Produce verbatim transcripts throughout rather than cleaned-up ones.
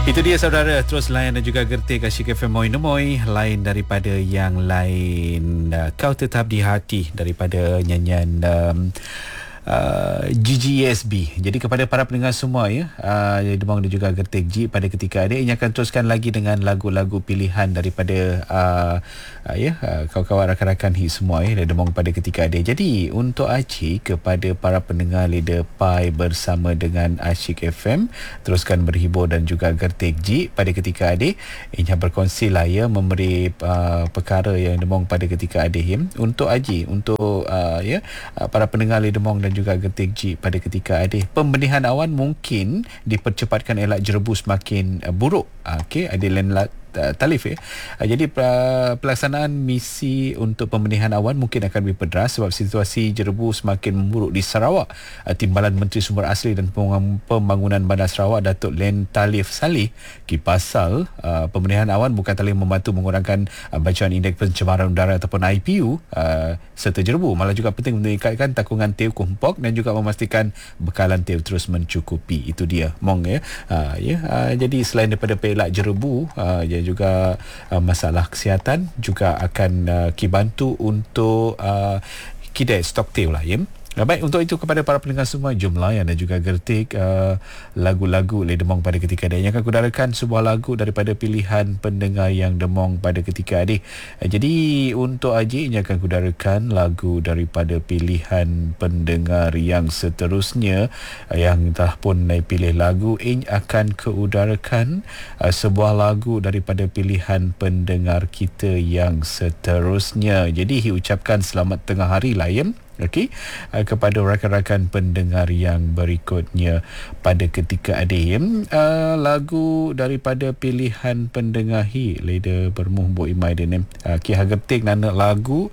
Itu dia saudara, terus layan dan juga gertik Asyik F M Moi Nemoi, lain daripada yang lain. Uh, kau tetap di hati daripada nyanyian um, uh, G G S B. Jadi kepada para pendengar semua ya, uh, Demang dan juga Gertik G, pada ketika ini ini akan teruskan lagi dengan lagu-lagu pilihan daripada uh, uh, ya uh, kawan-kawan rakan-rakan hit semua ya, Demang pada ketika ini. Jadi untuk Aci, kepada para pendengar Leader Pai bersama dengan Asyik F M, teruskan berhibur dan juga Gertik G pada ketika ini. Ini berkongsi lah ya, memberi uh, perkara yang Demang pada ketika ini untuk Aji, untuk uh, ya uh, para pendengar Leader Demang dan juga Gertik G pada ketika ini. Pembenihan awan mungkin dipercepatkan elak jerebu semakin uh, buruk. Uh, Okey, ada lain talif ya. Jadi pelaksanaan misi untuk pembenihan awan mungkin akan lebih berderas sebab situasi jerebu semakin memburuk di Sarawak. Timbalan Menteri Sumber Asli dan Pembangunan Bandar Sarawak, Datuk Len Talif Salih, kipasal uh, pembenihan awan bukan talih membantu mengurangkan uh, bacaan indeks pencemaran udara ataupun I P U uh, serta jerebu, malah juga penting untuk meningkatkan takungan teu kumpok dan juga memastikan bekalan teu terus mencukupi. Itu dia mong ya. Uh, ya uh, jadi selain daripada pelak jerebu, uh, ya juga uh, masalah kesihatan juga akan uh, kibantu untuk uh, kidai stok teu lah ya. Baik, untuk itu kepada para pendengar semua, jom layan dan juga gertik uh, lagu-lagu Le Demong pada ketika ini. Yang akan kudarakan sebuah lagu daripada pilihan pendengar yang Demong pada ketika ini. Uh, jadi untuk Aji, ini akan kudarakan lagu daripada pilihan pendengar yang seterusnya. Uh, yang telah pun naik pilih lagu, ini akan keudarakan uh, sebuah lagu daripada pilihan pendengar kita yang seterusnya. Jadi ucapkan selamat tengah hari lah ya. Okey, uh, kepada rakan-rakan pendengar yang berikutnya pada ketika adim, uh, lagu daripada pilihan pendengar hi leda bermuh bu imai denem uh, ki hagertik nana lagu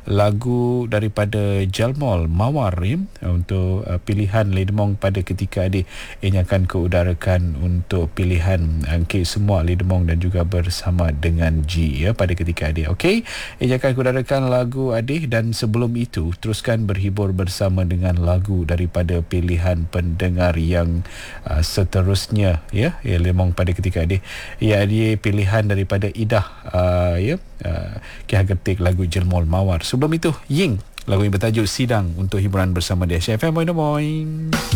lagu daripada Jalmol Mawar ya, untuk uh, pilihan Ledemong pada ketika adim. Ini akan keudarakan untuk pilihan angki semua Ledemong dan juga bersama dengan G ya pada ketika adim. Okey, ini akan keudarakan lagu adim, dan sebelum itu teruskan berhibur bersama dengan lagu daripada pilihan pendengar yang uh, seterusnya ya, ya Lemong pada ketika ini. Ya, dia pilihan daripada Idah uh, ya uh, Kia Getik lagu Jelmol Mawar. Sebelum itu Ying, lagu yang bertajuk Sidang, untuk hiburan bersama dia Chef Moi Moi.